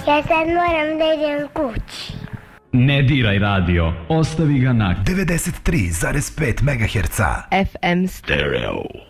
Ja sad moram da idem kući. Ne diraj radio, ostavi ga na 93,5 MHz FM Stereo.